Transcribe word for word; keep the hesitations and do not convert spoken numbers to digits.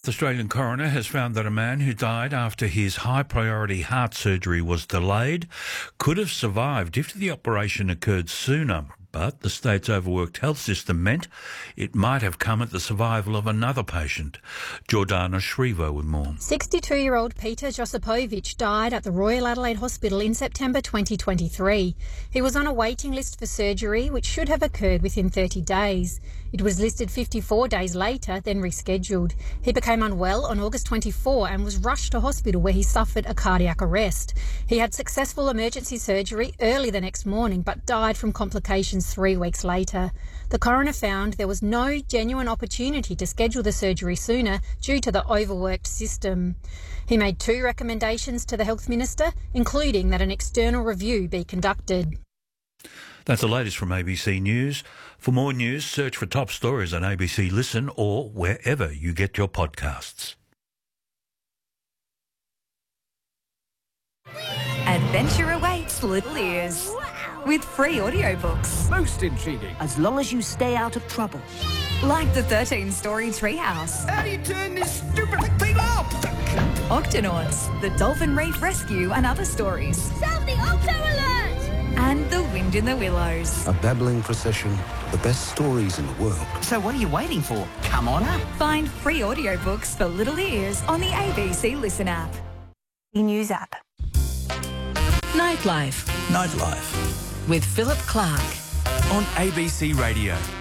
South Australian coroner has found that a man who died after his high-priority heart surgery was delayed could have survived if the operation occurred sooner. But the state's overworked health system meant it might have come at the survival of another patient. Jordana Shrivo with more. sixty-two-year-old Peter Josipovic died at the Royal Adelaide Hospital in September twenty twenty-three. He was on a waiting list for surgery, which should have occurred within thirty days. It was listed fifty-four days later, then rescheduled. He became unwell on August twenty-fourth and was rushed to hospital where he suffered a cardiac arrest. He had successful emergency surgery early the next morning but died from complications three weeks later. The coroner found there was no genuine opportunity to schedule the surgery sooner due to the overworked system. He made two recommendations to the Health Minister, including that an external review be conducted. That's the latest from A B C News. For more news, search for Top Stories on A B C Listen or wherever you get your podcasts. Adventure awaits Little Ears with free audiobooks. Most intriguing. As long as you stay out of trouble. Like the thirteen-story Treehouse. How do you turn this stupid thing off? Octonauts, the Dolphin Reef Rescue and other stories. Sound the Octo Alert! And The Wind in the Willows. A babbling procession, the best stories in the world. So what are you waiting for? Come on up. Find free audiobooks for Little Ears on the A B C Listen app. News app. Nightlife Nightlife with Philip Clark on A B C Radio.